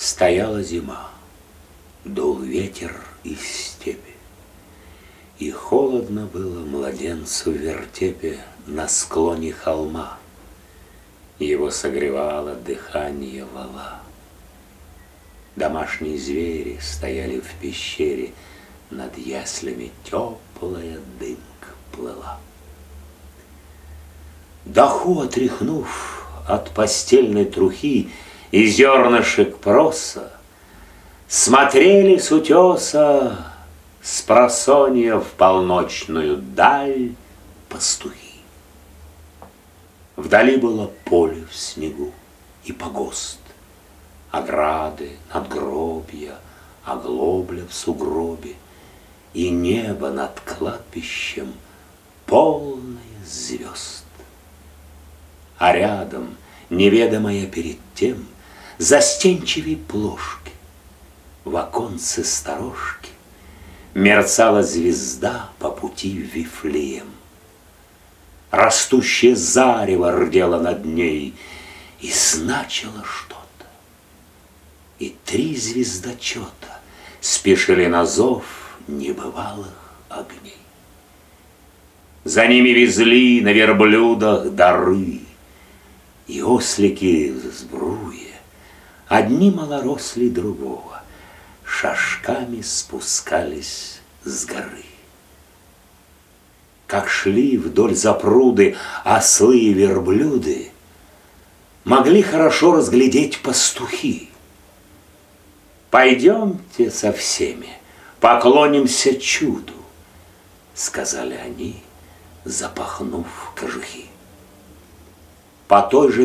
Стояла зима, дул ветер из степи, и холодно было младенцу в вертепе на склоне холма. Его согревало дыхание вала. Домашние звери стояли в пещере, над яслями теплая дымка плыла. Доху отряхнув от постельной трухи и зернышек проса, смотрели с утеса спросонья в полночную даль пастухи. Вдали было поле в снегу и погост, ограды, надгробья, оглобля в сугробе, и небо над кладбищем полное звезд. А рядом, неведомая перед тем, застенчивей плошки, в оконце сторожки мерцала звезда по пути в Вифлеем. Растущее зарево рдело над ней и значило что-то. И 3 звездочета спешили на зов небывалых огней. За ними везли на верблюдах дары, и ослики в сбруе, одни малоросли другого, шажками спускались с горы. Как шли вдоль запруды ослы и верблюды, могли хорошо разглядеть пастухи. «Пойдемте со всеми, поклонимся чуду», — сказали они, запахнув кожухи. По той же